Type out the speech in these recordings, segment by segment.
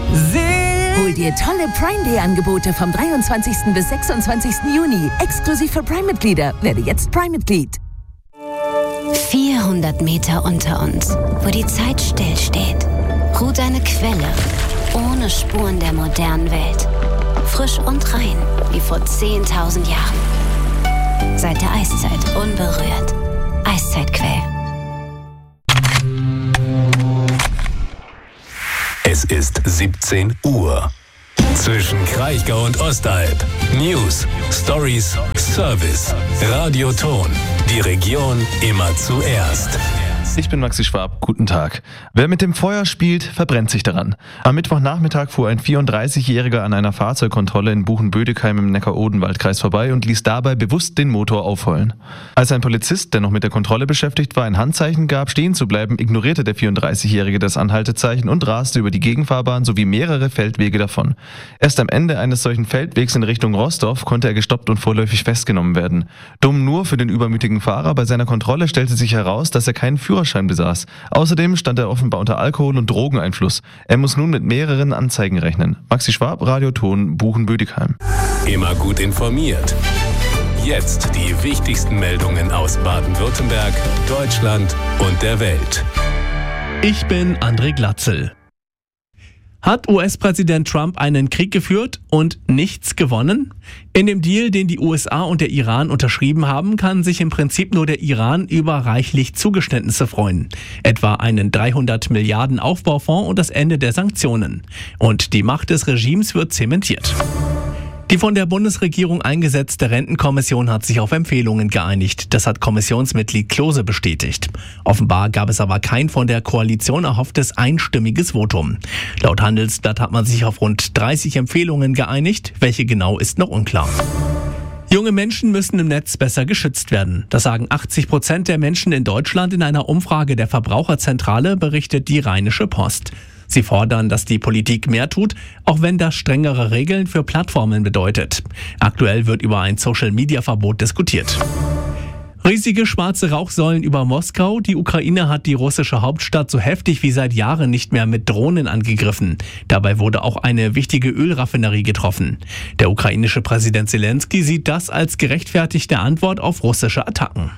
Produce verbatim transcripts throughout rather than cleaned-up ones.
Hol dir tolle Prime-Day-Angebote vom dreiundzwanzigsten bis sechsundzwanzigsten Juni. Exklusiv für Prime-Mitglieder. Werde jetzt Prime-Mitglied. vierhundert Meter unter uns, wo die Zeit stillsteht, ruht eine Quelle ohne Spuren der modernen Welt. Frisch und rein, wie vor zehntausend Jahren. Seit der Eiszeit unberührt. Eiszeitquell. Es ist siebzehn Uhr. Zwischen Kraichgau und Ostalb. News, Stories, Service. Radioton. Die Region immer zuerst. Ich bin Maxi Schwab, guten Tag. Wer mit dem Feuer spielt, verbrennt sich daran. Am Mittwochnachmittag fuhr ein vierunddreißigjähriger an einer Fahrzeugkontrolle in Buchenbödigheim im Neckar-Odenwald-Kreis vorbei und ließ dabei bewusst den Motor aufheulen. Als ein Polizist, der noch mit der Kontrolle beschäftigt war, ein Handzeichen gab, stehen zu bleiben, ignorierte der vierunddreißigjährige das Anhaltezeichen und raste über die Gegenfahrbahn sowie mehrere Feldwege davon. Erst am Ende eines solchen Feldwegs in Richtung Rostorf konnte er gestoppt und vorläufig festgenommen werden. Dumm nur für den übermütigen Fahrer, bei seiner Kontrolle stellte sich heraus, dass er keinen Führerschein besaß. Außerdem stand er offenbar unter Alkohol- und Drogeneinfluss. Er muss nun mit mehreren Anzeigen rechnen. Maxi Schwab, Radioton, Buchenbödigheim. Immer gut informiert. Jetzt die wichtigsten Meldungen aus Baden-Württemberg, Deutschland und der Welt. Ich bin André Glatzel. Hat U S-Präsident Trump einen Krieg geführt und nichts gewonnen? In dem Deal, den die U S A und der Iran unterschrieben haben, kann sich im Prinzip nur der Iran über reichlich Zugeständnisse freuen. Etwa einen dreihundert Milliarden Aufbaufonds und das Ende der Sanktionen. Und die Macht des Regimes wird zementiert. Die von der Bundesregierung eingesetzte Rentenkommission hat sich auf Empfehlungen geeinigt. Das hat Kommissionsmitglied Klose bestätigt. Offenbar gab es aber kein von der Koalition erhofftes einstimmiges Votum. Laut Handelsblatt hat man sich auf rund dreißig Empfehlungen geeinigt. Welche genau ist noch unklar. Junge Menschen müssen im Netz besser geschützt werden. Das sagen achtzig Prozent der Menschen in Deutschland in einer Umfrage der Verbraucherzentrale, berichtet die Rheinische Post. Sie fordern, dass die Politik mehr tut, auch wenn das strengere Regeln für Plattformen bedeutet. Aktuell wird über ein Social-Media-Verbot diskutiert. Riesige schwarze Rauchsäulen über Moskau. Die Ukraine hat die russische Hauptstadt so heftig wie seit Jahren nicht mehr mit Drohnen angegriffen. Dabei wurde auch eine wichtige Ölraffinerie getroffen. Der ukrainische Präsident Zelensky sieht das als gerechtfertigte Antwort auf russische Attacken.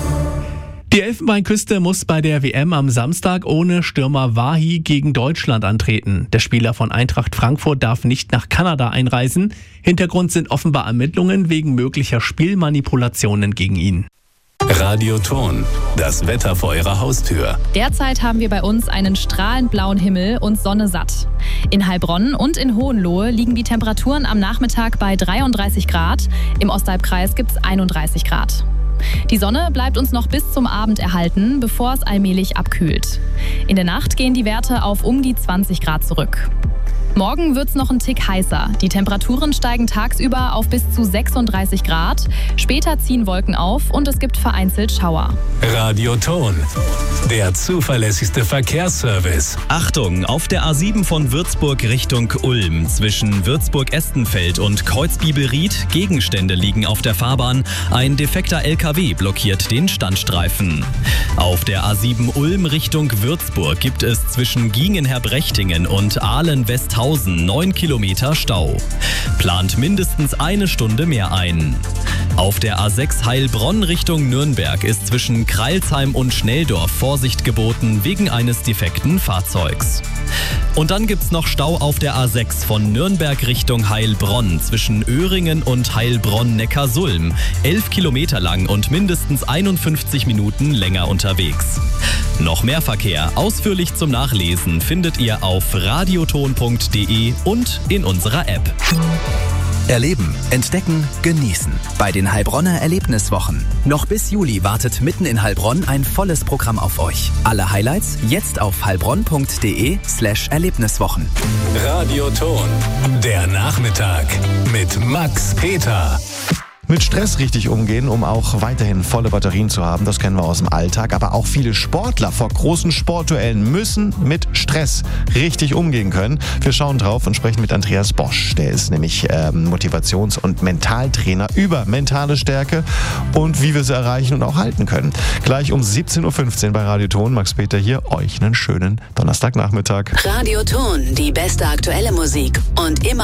Die Elfenbeinküste muss bei der W M am Samstag ohne Stürmer Wahi gegen Deutschland antreten. Der Spieler von Eintracht Frankfurt darf nicht nach Kanada einreisen. Hintergrund sind offenbar Ermittlungen wegen möglicher Spielmanipulationen gegen ihn. Radioton, das Wetter vor Ihrer Haustür. Derzeit haben wir bei uns einen strahlend blauen Himmel und Sonne satt. In Heilbronn und in Hohenlohe liegen die Temperaturen am Nachmittag bei dreiunddreißig Grad. Im Ostalbkreis gibt es einunddreißig Grad. Die Sonne bleibt uns noch bis zum Abend erhalten, bevor es allmählich abkühlt. In der Nacht gehen die Werte auf um die zwanzig Grad zurück. Morgen wird's noch ein Tick heißer. Die Temperaturen steigen tagsüber auf bis zu sechsunddreißig Grad. Später ziehen Wolken auf und es gibt vereinzelt Schauer. Radioton, der zuverlässigste Verkehrsservice. Achtung, auf der A sieben von Würzburg Richtung Ulm. Zwischen Würzburg-Estenfeld und Kreuzbibelried. Gegenstände liegen auf der Fahrbahn. Ein defekter L K W blockiert den Standstreifen. Auf der A sieben Ulm Richtung Würzburg gibt es zwischen Giengenher-Brechtingen und Ahlen-Westhausen neun Kilometer Stau. Plant mindestens eine Stunde mehr ein. Auf der A sechs Heilbronn Richtung Nürnberg ist zwischen Kreilsheim und Schnelldorf Vorsicht geboten wegen eines defekten Fahrzeugs. Und dann gibt's noch Stau auf der A sechs von Nürnberg Richtung Heilbronn zwischen Öhringen und Heilbronn-Neckarsulm. Elf Kilometer lang und mindestens einundfünfzig Minuten länger unterwegs. Noch mehr Verkehr ausführlich zum Nachlesen findet ihr auf radioton punkt de und in unserer App. Erleben, entdecken, genießen. Bei den Heilbronner Erlebniswochen. Noch bis Juli wartet mitten in Heilbronn ein volles Programm auf euch. Alle Highlights jetzt auf heilbronn punkt de slash Erlebniswochen. Radioton, der Nachmittag mit Max Peter. Mit Stress richtig umgehen, um auch weiterhin volle Batterien zu haben, das kennen wir aus dem Alltag. Aber auch viele Sportler vor großen Sportduellen müssen mit Stress richtig umgehen können. Wir schauen drauf und sprechen mit Andreas Bosch. Der ist nämlich ähm, Motivations- und Mentaltrainer über mentale Stärke und wie wir sie erreichen und auch halten können. Gleich um siebzehn Uhr fünfzehn bei Radio Ton. Max Peter hier. Euch einen schönen Donnerstagnachmittag. Radio Ton, die beste aktuelle Musik und immer